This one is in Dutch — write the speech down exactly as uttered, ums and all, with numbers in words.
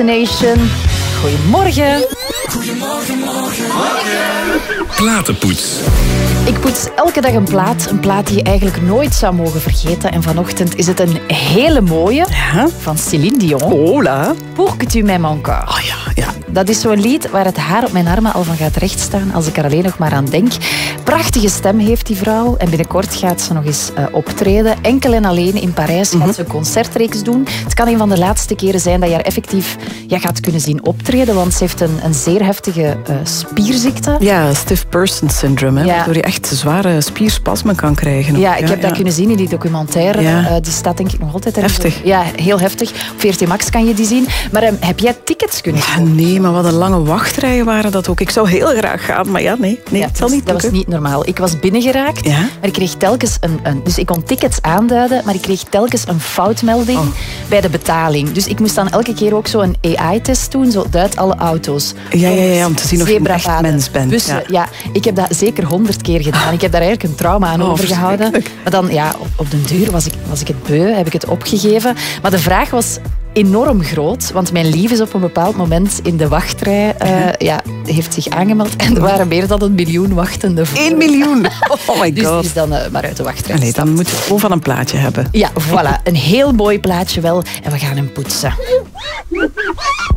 Nation. Goedemorgen. Goedemorgen, morgen, morgen. Platenpoets. Ik poets elke dag een plaat. Een plaat die je eigenlijk nooit zou mogen vergeten. En vanochtend is het een hele mooie Ja? van Céline Dion. Hola. Pour que tu m'aimes encore. Oh ja, ja. Dat is zo'n lied waar het haar op mijn armen al van gaat rechtstaan als ik er alleen nog maar aan denk. Prachtige stem heeft die vrouw en binnenkort gaat ze nog eens uh, optreden. Enkel en alleen in Parijs gaat Mm-hmm. ze een concertreeks doen. Het kan een van de laatste keren zijn dat je haar effectief ja, gaat kunnen zien optreden, want ze heeft een, een zeer heftige uh, spierziekte. Ja, stiff person syndrome, hè, Ja. waardoor je echt zware spierspasmen kan krijgen. Ja, ik heb dat ja. kunnen zien in die documentaire. Ja. Uh, die staat denk ik nog altijd ergens Heftig. op. Ja, heel heftig. Op V R T Max kan je die zien. Maar um, heb jij tickets kunnen Ja, kopen? nee, maar wat een lange wachtrijen waren dat ook. Ik zou heel graag gaan, maar ja, nee, nee Ja, het zal dat, niet dat was lukken. niet normaal. Ik was binnengeraakt, Ja? maar ik kreeg telkens een, een... Dus ik kon tickets aanduiden, maar ik kreeg telkens een foutmelding Oh. bij de betaling. Dus ik moest dan elke keer ook zo een A I-test doen. Zo duid alle auto's. Ja, ja, ja, om te zien of je een echt zebrapaden, mens bent. Bussen. Ja. Ja. Ik heb dat zeker honderd keer gedaan. Ik heb daar eigenlijk een trauma aan Oh, overgehouden. verschrikkelijk. Maar dan, ja, op, op den duur was ik, was ik het beu, heb ik het opgegeven. Maar de vraag was enorm groot, want mijn lief is op een bepaald moment in de wachtrij uh, ja, heeft zich aangemeld en er waren meer dan een miljoen wachtenden voor. Één miljoen! Oh my Dus die god. is dan uh, maar uit de wachtrij. Nee, dan moeten we gewoon van een plaatje hebben. Ja, voilà. Een heel mooi plaatje wel. En we gaan hem poetsen.